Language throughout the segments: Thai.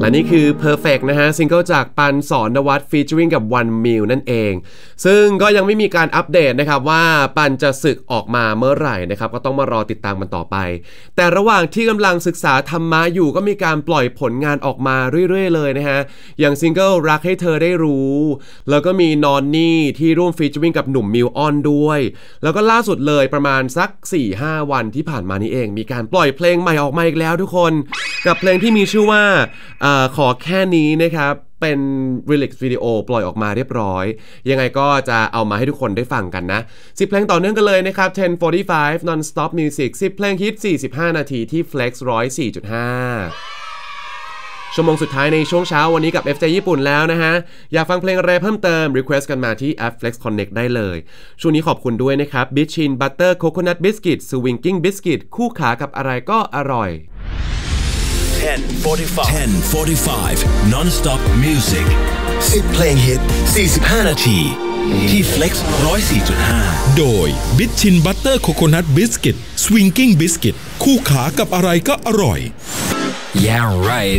และนี่คือ Perfect นะฮะซิงเกิลจากปันสอนนวัตฟีเจอริ่งกับวันมิวนั่นเองซึ่งก็ยังไม่มีการอัปเดตนะครับว่าปันจะสึกออกมาเมื่อไหร่นะครับก็ต้องมารอติดตามมันต่อไปแต่ระหว่างที่กำลังศึกษาธรรมะอยู่ก็มีการปล่อยผลงานออกมาเรื่อยๆเลยนะฮะอย่างซิงเกิลรักให้เธอได้รู้แล้วก็มีนอนนี่ที่ร่วมฟีเจอริ่งกับหนุ่มมิวออนด้วยแล้วก็ล่าสุดเลยประมาณสัก 4-5 วันที่ผ่านมานี้เองมีการปล่อยเพลงใหม่ออกมาอีกแล้วทุกคนกับเพลงที่มีชื่อว่าขอแค่นี้นะครับเป็นรีลิกซ์วิดีโอปล่อยออกมาเรียบร้อยยังไงก็จะเอามาให้ทุกคนได้ฟังกันนะ10เพลงต่อเนื่องกันเลยนะครับ10:45 non-stop music 10เพลงฮิต45นาทีที่ Flex 104.5ชั่วโมงสุดท้ายในช่วงเช้าวันนี้กับ FJ ญี่ปุ่นแล้วนะฮะอยากฟังเพลงอะไรเพิ่มเติม request กันมาที่แอป Flex Connect ได้เลยช่วงนี้ขอบคุณด้วยนะครับ Bitchin Butter Coconut Biscuit Swinging Biscuit คู่ขากับอะไรก็อร่อย 10:45 non-stop music 10เพลงฮิต45นาทีที่ Flex 104.5 โดย Bitchin Butter Coconut Biscuit Swinging Biscuit คู่ขากับอะไรก็อร่อย Yeah right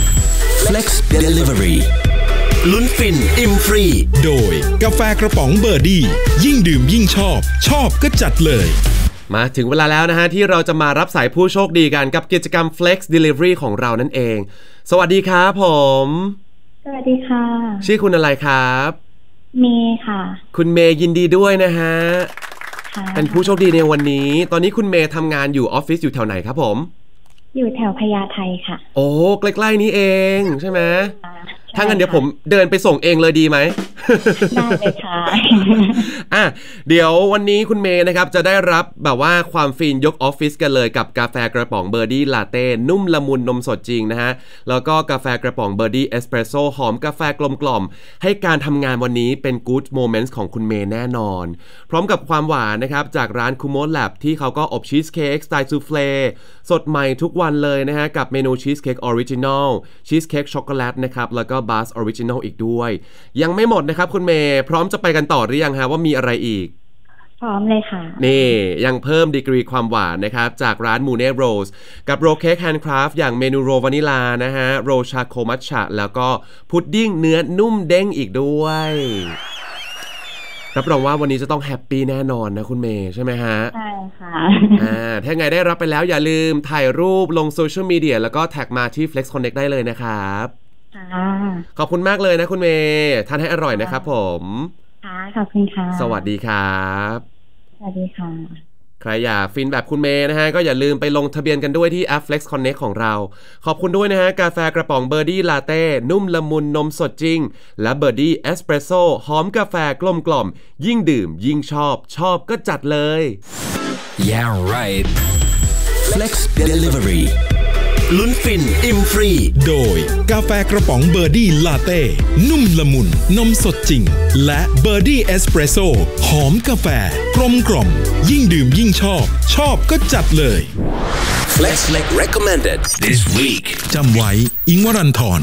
Flex Delivery ลุ้นฟินอิ่มฟรีโดยกาแฟกระป๋องเบอร์ดี้ยิ่งดื่มยิ่งชอบชอบก็จัดเลยมาถึงเวลาแล้วนะฮะที่เราจะมารับสายผู้โชคดีกันกับกิจกรรม Flex Delivery ของเรานั่นเองสวัสดีครับผมสวัสดีค่ะชื่อคุณอะไรครับเมย์ค่ะคุณเมย์ยินดีด้วยนะฮะเป็นผู้โชคดีในวันนี้ตอนนี้คุณเมย์ทำงานอยู่ออฟฟิศอยู่แถวไหนครับผมอยู่แถวพญาไทค่ะโอ้ใกล้ๆนี้เองใช่ไหมถ้างั้นเดี๋ยวผมเดินไปส่งเองเลยดีไหมได้เลยค่ะเดี๋ยววันนี้คุณเมย์นะครับจะได้รับแบบว่าความฟินยกออฟฟิศกันเลยกับกาแฟกระป๋องเบอร์ดี้ลาเต้นุ่มละมุนนมสดจริงนะฮะแล้วก็กาแฟกระป๋องเบอร์ดี้เอสเปรสโซ่หอมกาแฟกลมๆให้การทำงานวันนี้เป็น good moments ของคุณเมย์แน่นอนพร้อมกับความหวานนะครับจากร้านคูโมแลบที่เขาก็อบชีสเค้กสไตล์ซูเฟ่สดใหม่ทุกวันเลยนะฮะกับเมนูชีสเค้กออริจินอลชีสเค้กช็อกโกแลตนะครับแล้วก็บัสออริจินอลอีกด้วยยังไม่หมดนะครับคุณเมย์พร้อมจะไปกันต่อหรือยังฮะว่ามีอะไรอีกพร้อมเลยค่ะนี่ยังเพิ่มดีกรีความหวานนะครับจากร้านมูเน่โรสกับโรลเค้กแฮนด์คราฟต์อย่างเมนูโรลวานิลานะฮะโรลชาโคมัทฉะแล้วก็พุดดิ้งเนื้อนุ่มเด้งอีกด้วยรับรองว่าวันนี้จะต้องแฮปปี้แน่นอนนะคุณเมย์ใช่ไหมฮะใช่ค่ะถ้าไงได้รับไปแล้วอย่าลืมถ่ายรูปลงโซเชียลมีเดียแล้วก็แท็กมาที่ Flex Connect ได้เลยนะครับขอบคุณมากเลยนะคุณเมย์ทานให้อร่อยนะครับผมค่ะขอบคุณค่ะสวัสดีครับสวัสดีค่ะใครอยากฟินแบบคุณเมย์นะฮะก็อย่าลืมไปลงทะเบียนกันด้วยที่แอป Flex Connect ของเราขอบคุณด้วยนะฮะกาแฟกระป๋องเบอร์ดี้ลาเต้นุ่มละมุนนมสดจริงและเบอร์ดี้เอสเปรสโซ่หอมกาแฟกลมๆยิ่งดื่มยิ่งชอบก็จัดเลย Yeah right Flex Deliveryลุ้นฟินอิ่มฟรีโดยกาแฟกระป๋องเบอร์ดี้ลาเต้นุ่มละมุนนมสดจริงและเบอร์ดี้เอสเปรสโซ่หอมกาแฟกลมยิ่งดื่มยิ่งชอบก็จัดเลย Flex recommended this week จำไว้อิงค์วรันธร